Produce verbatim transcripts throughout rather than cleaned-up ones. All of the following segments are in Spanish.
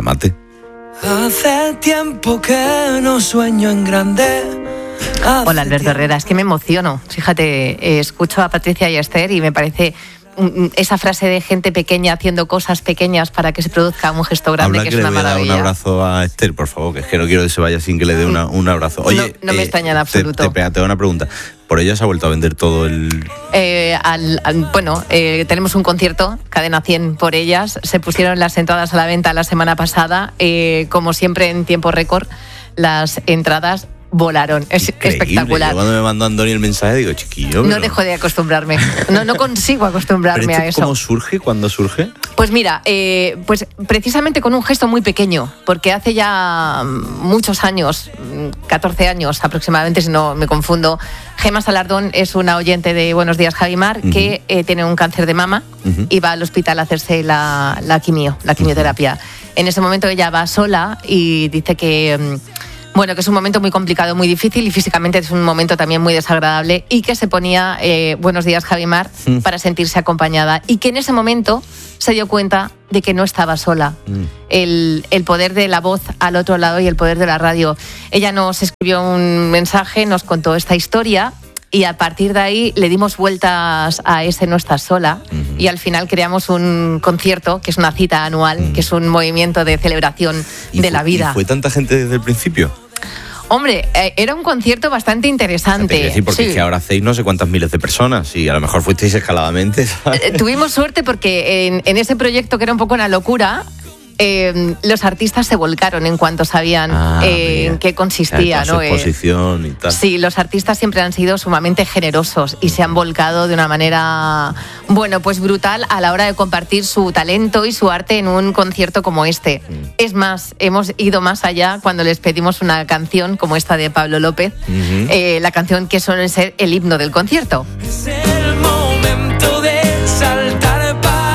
Mate. Hace tiempo que no sueño en grande. Hace Hola, Alberto Herrera, es que me emociono. Fíjate, eh, escucho a Patricia y a Esther y me parece mm, esa frase de gente pequeña haciendo cosas pequeñas para que se produzca un gesto grande, Habla que, que es le una voy a dar maravilla. un abrazo a Esther, por favor, que es que no quiero que se vaya sin que le dé una, un abrazo. Oye, No- no me extraña en absoluto. Te, te, te hago una pregunta. ¿Por ella se ha vuelto a vender todo el...? Eh, al, al- bueno, eh, tenemos un concierto, Cadena cien por ellas. Se pusieron las entradas a la venta la semana pasada. Eh, como siempre, en tiempo récord, las entradas volaron. Es Increíble. espectacular. Yo cuando me mandó Andoni el mensaje digo, chiquillo... No pero- dejo de acostumbrarme. No, no consigo acostumbrarme ¿Pero esto a eso. cómo surge? ¿Cuándo surge? Pues mira, eh, pues precisamente con un gesto muy pequeño, porque hace ya muchos años, catorce años aproximadamente, si no me confundo, Gemma Salardón es una oyente de Buenos Días, Javimar, uh-huh. que eh, tiene un cáncer de mama uh-huh. y va al hospital a hacerse la, la quimio, la quimioterapia. Uh-huh. En ese momento ella va sola y dice que... Bueno, que es un momento muy complicado, muy difícil y físicamente es un momento también muy desagradable y que se ponía eh, Buenos Días, Javimar, mm. para sentirse acompañada y que en ese momento se dio cuenta de que no estaba sola. Mm. El, el poder de la voz al otro lado y el poder de la radio. Ella nos escribió un mensaje, nos contó esta historia y a partir de ahí le dimos vueltas a ese No Estás Sola mm-hmm. y al final creamos un concierto, que es una cita anual, mm. que es un movimiento de celebración de fue, la vida. ¿Y fue tanta gente desde el principio? Hombre, eh, era un concierto bastante interesante. Te decir, porque sí. es que ahora hacéis no sé cuántas miles de personas y a lo mejor fuisteis escaladamente, ¿sabes? Eh, tuvimos suerte porque en, en ese proyecto, que era un poco una locura, eh, los artistas se volcaron en cuanto sabían ah, eh, en qué consistía, o sea, ¿no? Su exposición y tal. Sí, los artistas siempre han sido sumamente generosos y se han volcado de una manera, bueno, pues brutal a la hora de compartir su talento y su arte en un concierto como este. Mm. Es más, hemos ido más allá cuando les pedimos una canción como esta de Pablo López, uh-huh. eh, la canción que suele ser el himno del concierto. Es el momento de saltar.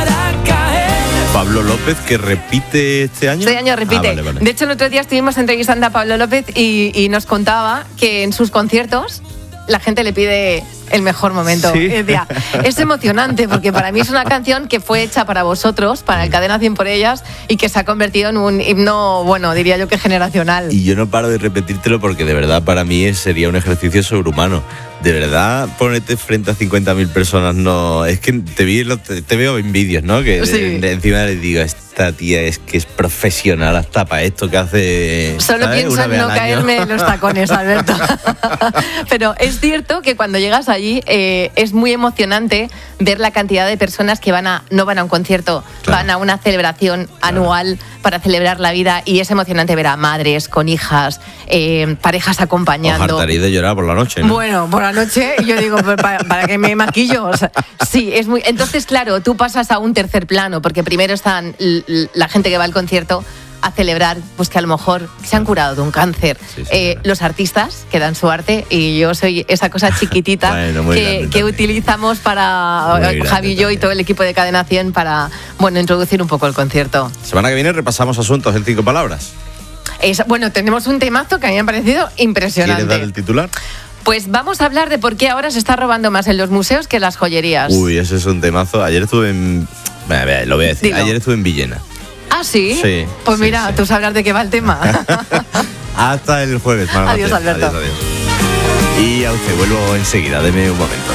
Pablo López, que repite este año. Este año repite. Ah, vale, vale. De hecho, el otro día estuvimos entrevistando a Pablo López y, y nos contaba que en sus conciertos la gente le pide el mejor momento. ¿Sí? Y decía, es emocionante porque para mí es una canción que fue hecha para vosotros, para el Cadena cien por ellas y que se ha convertido en un himno, bueno, diría yo que generacional. Y yo no paro de repetírtelo porque de verdad para mí sería un ejercicio sobrehumano. De verdad, ponerte frente a cincuenta mil personas, no... Es que te, vi, te, te veo en vídeos, ¿no? Que sí. de, de encima le digo, esta tía es que es profesional hasta para esto que hace... Solo ¿sabes? Pienso en no caerme en los tacones, Alberto. Pero es cierto que cuando llegas allí eh, es muy emocionante ver la cantidad de personas que van a no van a un concierto, claro. van a una celebración claro. anual para celebrar la vida y es emocionante ver a madres con hijas, eh, parejas acompañando. Os hartaréis de llorar por la noche, ¿no? Bueno, por la noche yo digo, ¿para, para qué me maquillo? O sea, sí, es muy... Entonces, claro, tú pasas a un tercer plano porque primero están l- l- la gente que va al concierto a celebrar, pues que a lo mejor se han curado de un cáncer. Sí, sí, eh, claro. Los artistas que dan su arte y yo soy esa cosa chiquitita bueno, que, que utilizamos para Javi y yo y todo el equipo de Cadena cien para, bueno, introducir un poco el concierto. Semana que viene repasamos asuntos en cinco palabras. Es, bueno, tenemos un temazo que a mí me ha parecido impresionante. ¿Quieres dar el titular? Pues vamos a hablar de por qué ahora se está robando más en los museos que en las joyerías. Uy, ese es un temazo. Ayer estuve en... Bueno, lo voy a decir. Dilo. Ayer estuve en Villena. ¿Ah, sí? Sí. Pues sí, mira, sí. tú sabrás de qué va el tema. Hasta el jueves, Marmate. Adiós, Alberto. Adiós, adiós. Y a usted vuelvo enseguida, deme un momento.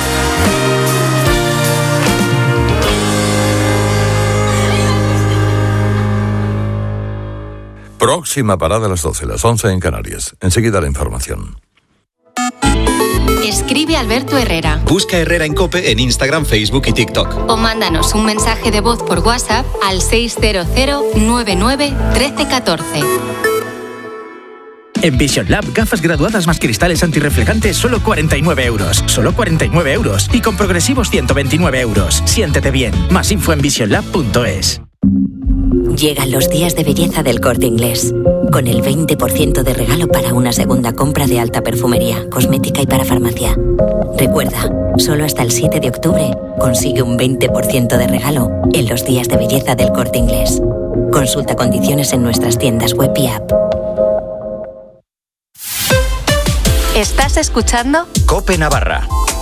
Próxima parada a las doce, las once en Canarias. Enseguida la información. Escribe Alberto Herrera. Busca Herrera en COPE en Instagram, Facebook y TikTok. O mándanos un mensaje de voz por WhatsApp al seis cero cero nueve nueve uno tres uno cuatro. En Vision Lab, gafas graduadas más cristales antirreflejantes, solo cuarenta y nueve euros. Solo cuarenta y nueve euros. Y con progresivos ciento veintinueve euros. Siéntete bien. Más info en vision lab punto es. Llegan los días de belleza del Corte Inglés. Con el veinte por ciento de regalo para una segunda compra de alta perfumería, cosmética y para farmacia. Recuerda, solo hasta el siete de octubre consigue un veinte por ciento de regalo en los días de belleza del Corte Inglés. Consulta condiciones en nuestras tiendas web y app. ¿Estás escuchando? COPE Navarra.